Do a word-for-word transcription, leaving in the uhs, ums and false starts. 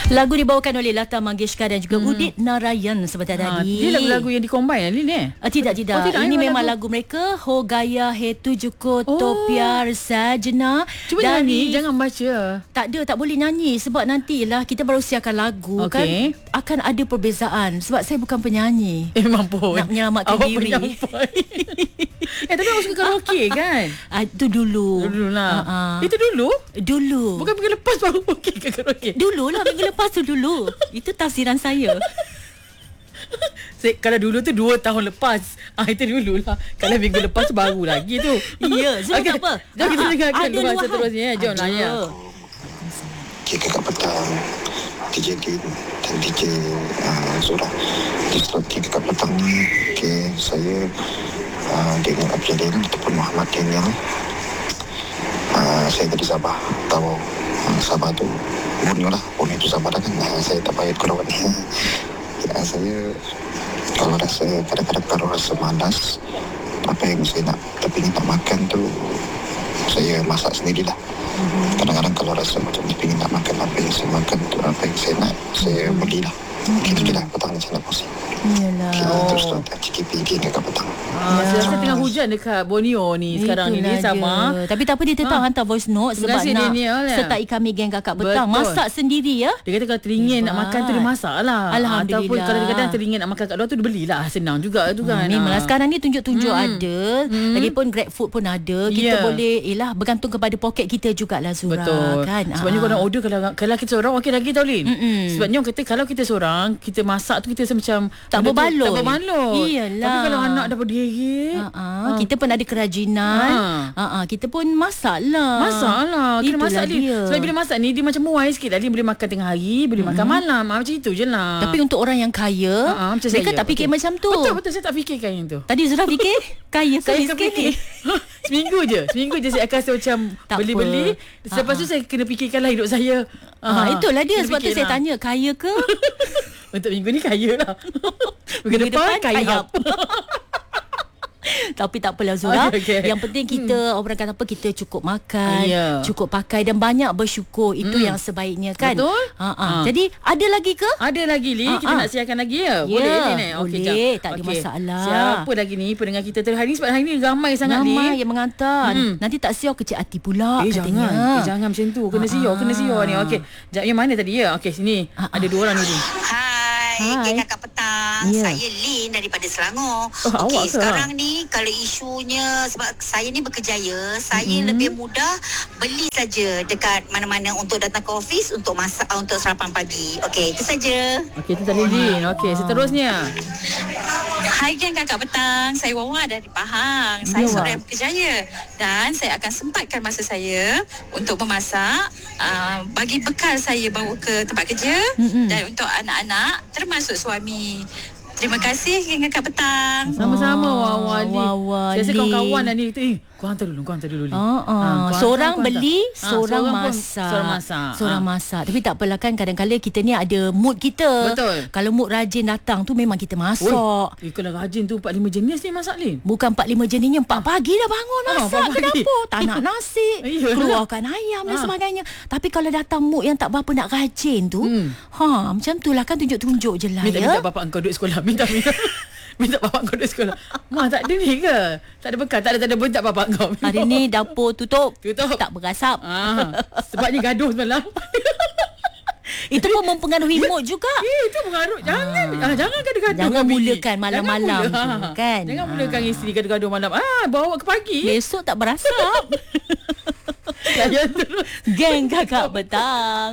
Lagu dibawakan oleh Lata Mangeshkar dan juga hmm. Udit Narayan sebentar ha, tadi. Dia lagu-lagu yang dikombine Lin eh? Uh, tidak, tidak. Oh, tidak. Ini memang lagu. lagu mereka. Ho Gaya He Tujuko Oh. To Pyar Sajna. Cuba dari... nyanyi, jangan baca. Tak ada, tak boleh nyanyi. Sebab nantilah kita baru siarkan lagu okay. kan. Akan ada perbezaan. Sebab saya bukan penyanyi. Eh mampu. Nak menyelamatkan Awak diri. Eh tapi awak suka karaoke kan? Ah, itu dulu. Dulu lah. Uh-uh. Itu dulu? Dulu. Bukan minggu lepas baru pergi ke karaoke. Dulu lah, minggu lepas tu dulu. Itu tafsiran saya. Saya, kalau dulu tu dua tahun lepas. Ah itu dulu lah. Kalau minggu lepas tu baru lagi tu. Ya, so okay. Tak apa. Jom kita dengarkan ada luahan seterusnya. Jom lah ya. Jika kat petang D J Din dan D J uh, Zura di slot tiga kat petang ni, okay, saya uh, dengan Abdul Din ataupun Muhammad Daniel, uh, saya dari Sabah. Tahu uh, Sabah tu Borneo lah. Borneo tu Sabah lah kan. uh, Saya tak payah kalau ni. Ya, saya kalau rasa kadang-kadang kalau rasa malas, apa yang saya nak tapi nak makan tu saya masak sendirilah. Mm-hmm. Kadang-kadang kalau rasa macam ni ingin nak makan apa yang saya makan tu, apa yang saya nak, saya mm-hmm. belilah. Mm-hmm. Gitu je lah petang macam nak pusing. Iyalah. Okay, oh. Terus tu C K P dia dekat petang. Ah, ya. Saya rasa tengah hujan dekat Borneo ni sekarang ni. Dia sama. Tapi tak apa, dia tetap ha. hantar voice note sebab nak sertai kami geng kakak petang. Betul. Masak sendiri ya. Dia kata kalau teringin nak makan tu dia masak lah. Alhamdulillah. Ataupun kalau kadang-kadang teringin nak makan kat luar tu dia belilah. Senang juga tu kan. Hmm, memanglah sekarang ni tunjuk-tunjuk hmm. ada. Hmm. Lagipun Grab Food pun ada. Kita yeah. boleh yelah bergantung kepada poket kita jugalah Zura. Betul. Kan? Sebabnya Aa. kalau order kalau, kalau kita seorang okey lagi tau Lin. Mm-mm. Sebabnya orang kata kalau kita seorang kita masak tu kita macam tak berbaloi. Tak berbaloi. Iyalah. Tapi kalau anak dah berdiri, ha. kita pun ada kerajinan. Ha. Ha. Kita pun masak lah. Masak lah. Kita Itulah masak dia. Sebab bila masak ni dia macam muai sikit lah. Dia boleh makan tengah hari, boleh mm-hmm. makan malam. Macam itu je lah. Tapi untuk orang yang kaya, ha. macam mereka saya. tak fikir okay. macam tu. Betul-betul saya tak fikirkan yang tu. Tadi Zura fikir kaya ke saya miskin? fikir. Seminggu je. Seminggu je saya akan rasa macam tak beli-beli. apa. Lepas tu saya kena fikirkanlah hidup saya. Ha. Ha. Itulah dia. Sebab tu saya tanya kaya ke? Untuk minggu ni kaya lah. Minggu, minggu depan, depan kaya. Tapi tak apalah Zura. Okay, okay. Yang penting kita hmm. orang kata apa, kita cukup makan, yeah. cukup pakai dan banyak bersyukur. Itu hmm. yang sebaiknya kan. Betul. Ha, ha. Ha. Jadi ada lagi ke? Ada lagi Li. Ha, kita ha. nak siarkan lagi ya. Yeah. Boleh Li? Okay, boleh. Jap. Tak ada okay. masalah. Siapa lagi ni pendengar kita hari ni? Sebab hari ni ramai sangat Li. Ramai yang mengantar. Hmm. Nanti tak siar kecil hati pula eh, katanya. Jangan. Eh, jangan macam tu. Kena siar, kena siar ni. Okey. Jap, yang mana tadi ya? Okey, sini. Ha, ada dua orang ni. Hai, geng kakak petang. Yeah. Saya Lin daripada Selangor. Oh, Okey, sekarang lah. ni kalau isunya sebab saya ni berkejaya, saya mm-hmm. lebih mudah beli saja dekat mana-mana untuk datang ke office untuk masak untuk sarapan pagi. Okey, itu saja. Okey, itu tadi Lin. Okey, seterusnya. Hai geng kakak petang. Saya Wawa dari Pahang. Saya seorang yang berkejaya dan saya akan sempatkan masa saya untuk memasak, uh, bagi bekal saya bawa ke tempat kerja mm-hmm. dan untuk anak-anak termasuk suami. Terima kasih geng kakak petang. Sama-sama Wawa ni. Wawa Saya rasa kawan-kawan ni tu eh kau hantar dulu, kau hantar dulu. Uh, uh. Ha, seorang hantar, beli, ha, seorang, seorang masak. Seorang masak. Seorang ha. masak. Tapi tak apalah kan, kadang-kadang kita ni ada mood kita. Betul. Kalau mood rajin datang tu memang kita masak. Eh, kalau rajin tu empat lima jenis ni masak Lin. Bukan empat lima jenisnya, empat pagi dah bangun masak ha, ke dapur. Tak nak nasi, keluarkan ayam dan ha. sebagainya. Tapi kalau datang mood yang tak berapa nak rajin tu, hmm. ha, macam tu lah kan, tunjuk-tunjuk je lah. Minta, ya. minta bapak engkau duit sekolah. Minta, minta. Minta bapak kau duit sekolah. Ma, tak ada ni ke? Tak ada bekal. Tak ada, tak ada. Minta bapak kau. Hari ni dapur tutup. Tutup. Tak berasap. Ah, sebabnya gaduh semalam. Itu pun mempengaruhi mood juga. Eh, itu pengaruh. Jangan. Ah, jangan gaduh-gaduh. Jangan mulakan malam-malam jangan mula. tu, kan. Jangan mulakan ah. isteri gaduh-gaduh malam. Ah, bawa ke pagi. Besok tak berasap. Geng kakak petang.